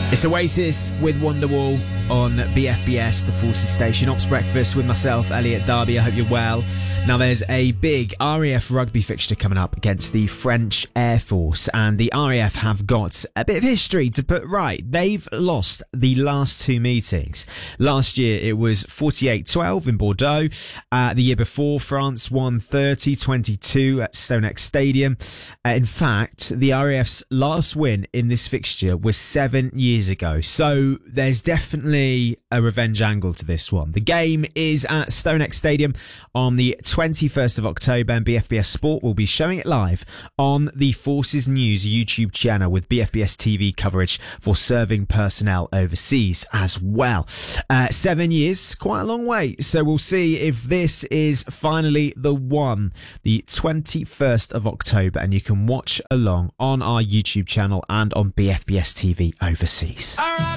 It's Oasis with Wonderwall on BFBS, the Forces Station. Ops Breakfast with myself, Elliot Darby. I hope you're well. Now, there's a big RAF rugby fixture coming up against the French Air Force, and the RAF have got a bit of history to put right. They've lost the last two meetings. Last year, it was 48-12 in Bordeaux. The year before, France won 30-22 at Stonex Stadium. In fact, the RAF's last win in this fixture was 7 years ago. So there's definitely a revenge angle to this one. The game is at Stonex Stadium on the 21st of October, and BFBS Sport will be showing it live on the Forces News YouTube channel with BFBS TV coverage for serving personnel overseas as well. 7 years, quite a long way. So we'll see if this is finally the one, the 21st of October, and you can watch along on our YouTube channel and on BFBS TV overseas.